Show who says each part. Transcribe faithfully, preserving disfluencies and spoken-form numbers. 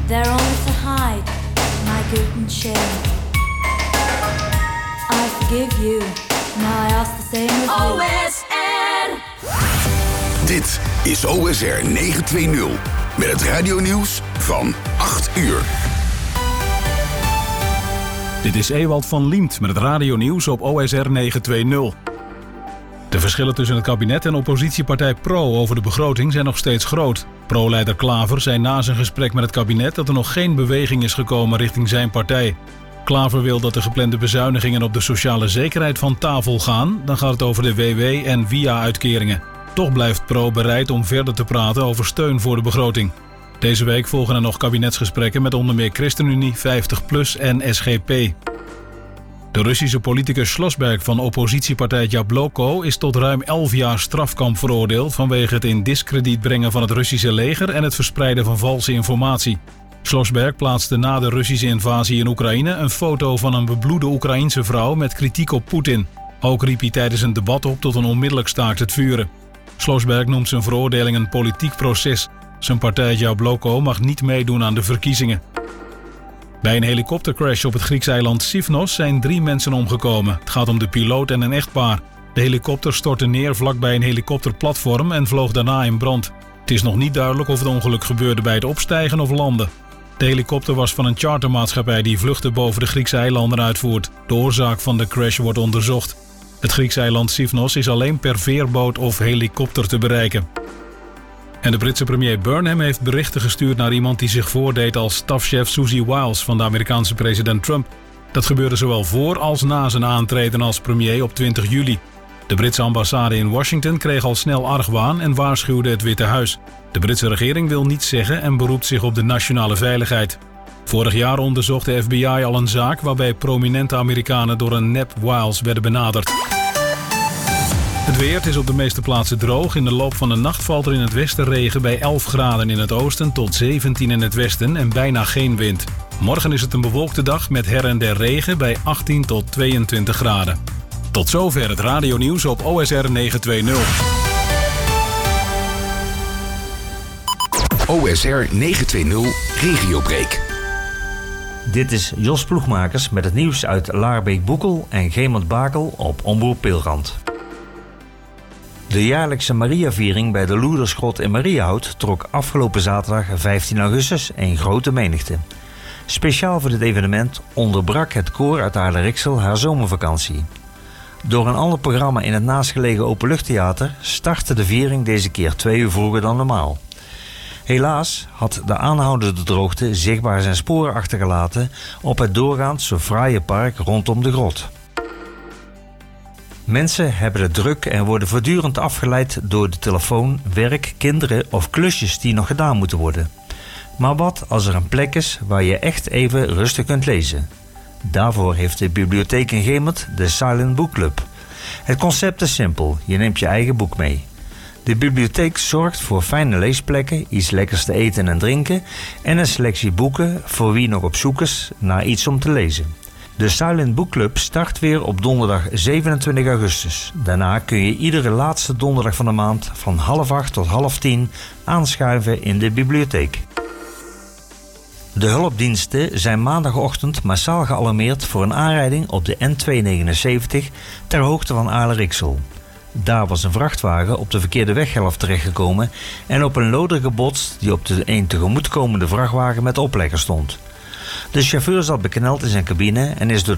Speaker 1: there only to hide my guilt and shame. I forgive you, now I ask the same of you.
Speaker 2: O S R.
Speaker 3: Dit is O S R negenhonderdtwintig met het radionieuws van acht uur.
Speaker 4: Dit is Ewald van Liemt met het radionieuws op O S R negenhonderdtwintig. De verschillen tussen het kabinet en oppositiepartij Pro over de begroting zijn nog steeds groot. Pro-leider Klaver zei na zijn gesprek met het kabinet dat er nog geen beweging is gekomen richting zijn partij. Klaver wil dat de geplande bezuinigingen op de sociale zekerheid van tafel gaan. Dan gaat het over de W W en V I A-uitkeringen. Toch blijft Pro bereid om verder te praten over steun voor de begroting. Deze week volgen er nog kabinetsgesprekken met onder meer ChristenUnie, vijftig plus en S G P. De Russische politicus Slosberg van oppositiepartij Jabloko is tot ruim elf jaar strafkamp veroordeeld vanwege het in diskrediet brengen van het Russische leger en het verspreiden van valse informatie. Slosberg plaatste na de Russische invasie in Oekraïne een foto van een bebloede Oekraïense vrouw met kritiek op Poetin. Ook riep hij tijdens een debat op tot een onmiddellijk staakt het vuren. Slosberg noemt zijn veroordeling een politiek proces. Zijn partij Jabloko mag niet meedoen aan de verkiezingen. Bij een helikoptercrash op het Griekse eiland Sifnos zijn drie mensen omgekomen. Het gaat om de piloot en een echtpaar. De helikopter stortte neer vlakbij een helikopterplatform en vloog daarna in brand. Het is nog niet duidelijk of het ongeluk gebeurde bij het opstijgen of landen. De helikopter was van een chartermaatschappij die vluchten boven de Griekse eilanden uitvoert. De oorzaak van de crash wordt onderzocht. Het Griekse eiland Sifnos is alleen per veerboot of helikopter te bereiken. En de Britse premier Burnham heeft berichten gestuurd naar iemand die zich voordeed als stafchef Susie Wiles van de Amerikaanse president Trump. Dat gebeurde zowel voor als na zijn aantreden als premier op twintig juli. De Britse ambassade in Washington kreeg al snel argwaan en waarschuwde het Witte Huis. De Britse regering wil niets zeggen en beroept zich op de nationale veiligheid. Vorig jaar onderzocht de F B I al een zaak waarbij prominente Amerikanen door een nep Wiles werden benaderd. Het weer, het is op de meeste plaatsen droog. In de loop van de nacht valt er in het westen regen bij elf graden in het oosten tot zeventien in het westen en bijna geen wind. Morgen is het een bewolkte dag met her en der regen bij achttien tot tweeëntwintig graden. Tot zover het radionieuws op O S R negenhonderdtwintig.
Speaker 3: O S R negenhonderdtwintig Regiobreak.
Speaker 5: Dit is Jos Ploegmakers met het nieuws uit Laarbeek-Boekel en Gemert-Bakel op Omroep Pilrand. De jaarlijkse Mariaviering bij de Loerdersgrot in Mariahout trok afgelopen zaterdag vijftien augustus een grote menigte. Speciaal voor dit evenement onderbrak het koor uit Aarle-Riksel haar zomervakantie. Door een ander programma in het naastgelegen openluchttheater startte de viering deze keer twee uur vroeger dan normaal. Helaas had de aanhoudende droogte zichtbaar zijn sporen achtergelaten op het doorgaand zo fraaie park rondom de grot. Mensen hebben het druk en worden voortdurend afgeleid door de telefoon, werk, kinderen of klusjes die nog gedaan moeten worden. Maar wat als er een plek is waar je echt even rustig kunt lezen? Daarvoor heeft de bibliotheek in Gemert de Silent Book Club. Het concept is simpel, je neemt je eigen boek mee. De bibliotheek zorgt voor fijne leesplekken, iets lekkers te eten en drinken en een selectie boeken voor wie nog op zoek is naar iets om te lezen. De Silent Book Club start weer op donderdag zevenentwintig augustus. Daarna kun je iedere laatste donderdag van de maand van half acht tot half tien aanschuiven in de bibliotheek. De hulpdiensten zijn maandagochtend massaal gealarmeerd voor een aanrijding op de N tweehonderdnegenenzeventig ter hoogte van Aarle-Riksel. Daar was een vrachtwagen op de verkeerde weghelft terechtgekomen en op een loader gebotst die op de een tegemoetkomende vrachtwagen met oplegger stond. De chauffeur zat bekneld in zijn cabine en is door